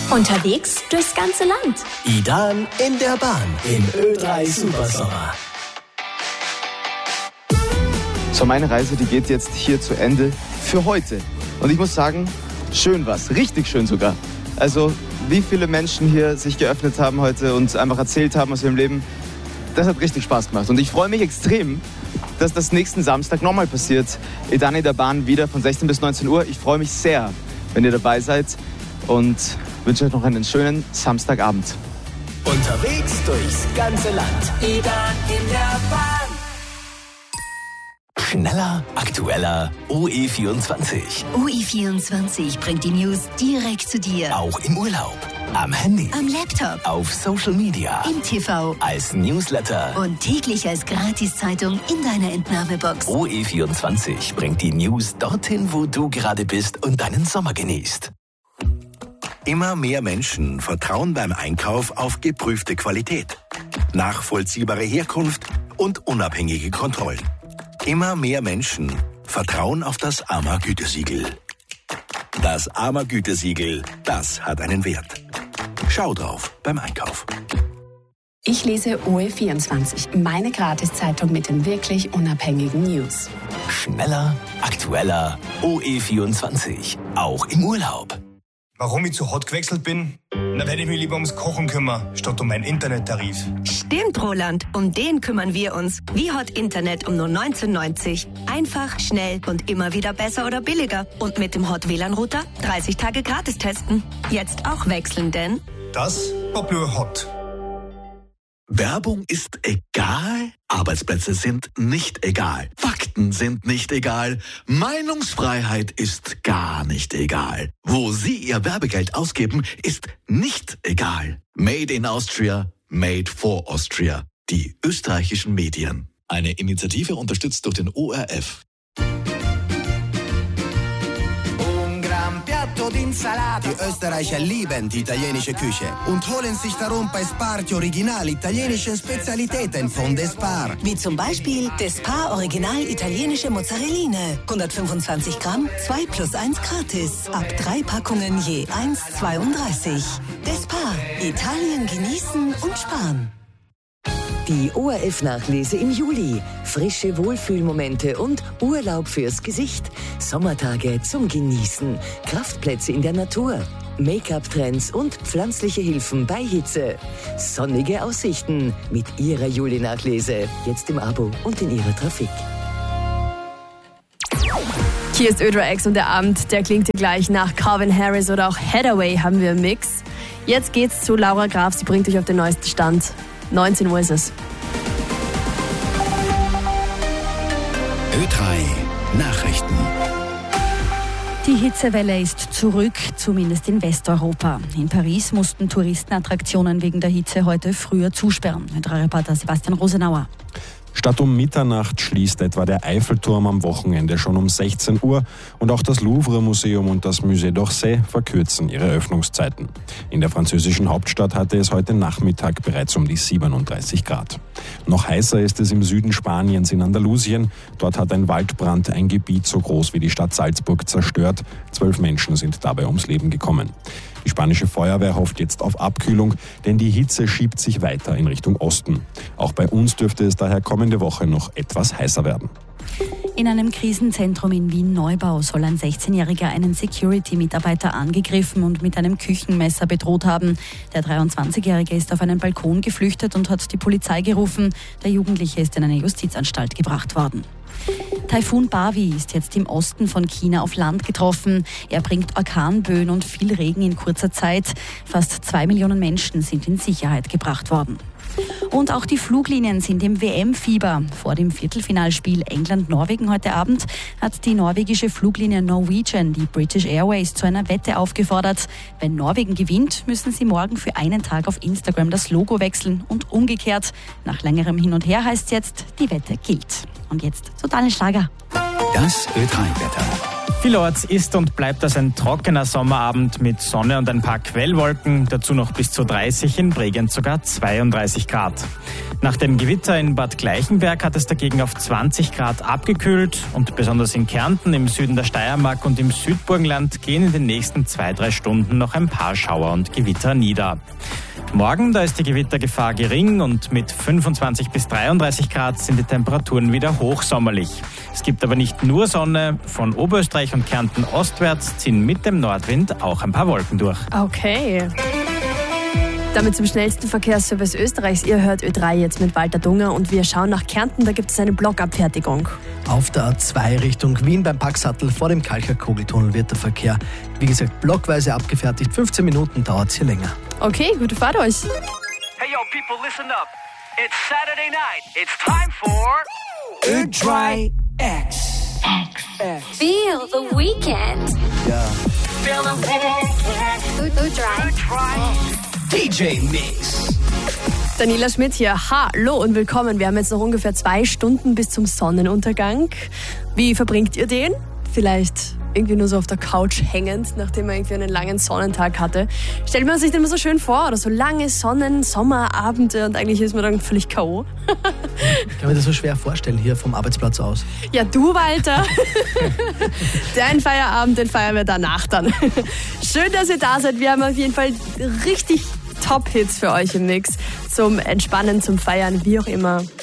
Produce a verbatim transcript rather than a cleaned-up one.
Unterwegs durchs ganze Land. Idan in der Bahn im Ö drei Supersommer. So, meine Reise, die geht jetzt hier zu Ende für heute. Und ich muss sagen, schön war's, richtig schön sogar. Also, wie viele Menschen hier sich geöffnet haben heute und einfach erzählt haben aus ihrem Leben, das hat richtig Spaß gemacht. Und ich freue mich extrem, dass das nächsten Samstag nochmal passiert. Idan in der Bahn wieder von sechzehn bis neunzehn Uhr. Ich freue mich sehr, wenn ihr dabei seid und wünsche euch noch einen schönen Samstagabend. Unterwegs durchs ganze Land. Idan in der Bahn. Schneller, aktueller, O E vierundzwanzig. O E vierundzwanzig bringt die News direkt zu dir. Auch im Urlaub, am Handy, am Laptop, auf Social Media, im T V, als Newsletter und täglich als Gratiszeitung in deiner Entnahmebox. O E vierundzwanzig bringt die News dorthin, wo du gerade bist und deinen Sommer genießt. Immer mehr Menschen vertrauen beim Einkauf auf geprüfte Qualität, nachvollziehbare Herkunft und unabhängige Kontrollen. Immer mehr Menschen vertrauen auf das A M A-Gütesiegel. Das A M A-Gütesiegel, das hat einen Wert. Schau drauf beim Einkauf. Ich lese O E vierundzwanzig, meine Gratiszeitung mit den wirklich unabhängigen News. Schneller, aktueller, O E vierundzwanzig, auch im Urlaub. Warum ich zu hot gewechselt bin? Na, werde ich mich lieber ums Kochen kümmern, statt um meinen Internettarif. Stimmt, Roland. Um den kümmern wir uns. Wie Hot Internet um nur neunzehn neunzig. Einfach, schnell und immer wieder besser oder billiger. Und mit dem Hot W L A N-Router dreißig Tage gratis testen. Jetzt auch wechseln, denn... Das war Blue Hot. Werbung ist egal, Arbeitsplätze sind nicht egal, Fakten sind nicht egal, Meinungsfreiheit ist gar nicht egal. Wo Sie Ihr Werbegeld ausgeben, ist nicht egal. Made in Austria, made for Austria. Die österreichischen Medien. Eine Initiative unterstützt durch den O R F. Die Österreicher lieben die italienische Küche und holen sich darum bei Spar Original italienische Spezialitäten von Despar. Wie zum Beispiel Despar Original italienische Mozzarelline. hundertfünfundzwanzig Gramm, zwei plus eins gratis. Ab drei Packungen je eins Komma zweiunddreißig. Despar, Italien genießen und sparen. Die O R F-Nachlese im Juli. Frische Wohlfühlmomente und Urlaub fürs Gesicht. Sommertage zum Genießen. Kraftplätze in der Natur. Make-up-Trends und pflanzliche Hilfen bei Hitze. Sonnige Aussichten mit Ihrer Juli-Nachlese. Jetzt im Abo und in Ihrer Trafik. Hier ist Ö drei X und der Abend, der klingt dir gleich nach Calvin Harris oder auch Hathaway haben wir im Mix. Jetzt geht's zu Laura Graf, sie bringt euch auf den neuesten Stand. neunzehn Uhr ist es. Ö drei Nachrichten. Die Hitzewelle ist zurück, zumindest in Westeuropa. In Paris mussten Touristenattraktionen wegen der Hitze heute früher zusperren. Ö drei Reporter Sebastian Rosenauer. Statt um Mitternacht schließt etwa der Eiffelturm am Wochenende schon um sechzehn Uhr und auch das Louvre-Museum und das Musée d'Orsay verkürzen ihre Öffnungszeiten. In der französischen Hauptstadt hatte es heute Nachmittag bereits um die siebenunddreißig Grad. Noch heißer ist es im Süden Spaniens in Andalusien. Dort hat ein Waldbrand ein Gebiet so groß wie die Stadt Salzburg zerstört. Zwölf Menschen sind dabei ums Leben gekommen. Die spanische Feuerwehr hofft jetzt auf Abkühlung, denn die Hitze schiebt sich weiter in Richtung Osten. Auch bei uns dürfte es daher kommende Woche noch etwas heißer werden. In einem Krisenzentrum in Wien-Neubau soll ein sechzehnjähriger einen Security-Mitarbeiter angegriffen und mit einem Küchenmesser bedroht haben. Der dreiundzwanzigjährige ist auf einen Balkon geflüchtet und hat die Polizei gerufen. Der Jugendliche ist in eine Justizanstalt gebracht worden. Taifun Bavi ist jetzt im Osten von China auf Land getroffen. Er bringt Orkanböen und viel Regen in kurzer Zeit. Fast zwei Millionen Menschen sind in Sicherheit gebracht worden. Und auch die Fluglinien sind im W M-Fieber. Vor dem Viertelfinalspiel England-Norwegen heute Abend hat die norwegische Fluglinie Norwegian die British Airways zu einer Wette aufgefordert. Wenn Norwegen gewinnt, müssen sie morgen für einen Tag auf Instagram das Logo wechseln und umgekehrt. Nach längerem Hin und Her heißt jetzt, die Wette gilt. Und jetzt zu Daniel Schlager. Das Ö drei Wetter. Vielerorts ist und bleibt das ein trockener Sommerabend mit Sonne und ein paar Quellwolken, dazu noch bis zu dreißig, in Bregenz sogar zweiunddreißig Grad. Nach dem Gewitter in Bad Gleichenberg hat es dagegen auf zwanzig Grad abgekühlt und besonders in Kärnten, im Süden der Steiermark und im Südburgenland gehen in den nächsten zwei, drei Stunden noch ein paar Schauer und Gewitter nieder. Morgen, da ist die Gewittergefahr gering und mit fünfundzwanzig bis dreiunddreißig Grad sind die Temperaturen wieder hochsommerlich. Es gibt aber nicht nur Sonne, von Oberösterreich und Kärnten ostwärts ziehen mit dem Nordwind auch ein paar Wolken durch. Okay. Damit zum schnellsten Verkehrsservice Österreichs. Ihr hört Ö drei jetzt mit Walter Dunger und wir schauen nach Kärnten, da gibt es eine Blockabfertigung. Auf der A zwei Richtung Wien beim Packsattel vor dem Kalcher-Kogeltunnel wird der Verkehr, wie gesagt, blockweise abgefertigt. fünfzehn Minuten dauert es hier länger. Okay, gute Fahrt euch. Hey yo, people, listen up. It's Saturday night. It's time for Ö drei X. X. Feel the weekend. Ja. Feel the weekend. Ö drei. D J Mix. Daniela Schmidt hier. Hallo und willkommen. Wir haben jetzt noch ungefähr zwei Stunden bis zum Sonnenuntergang. Wie verbringt ihr den? Vielleicht irgendwie nur so auf der Couch hängend, nachdem man irgendwie einen langen Sonnentag hatte. Stellt man sich den immer so schön vor, oder so lange Sonnen-, Sommerabende und eigentlich ist man dann völlig K O Ich kann mir das so schwer vorstellen, hier vom Arbeitsplatz aus. Ja, du, Walter. Dein Feierabend, den feiern wir danach dann. Schön, dass ihr da seid. Wir haben auf jeden Fall richtig Top-Hits für euch im Mix. Zum Entspannen, zum Feiern, wie auch immer.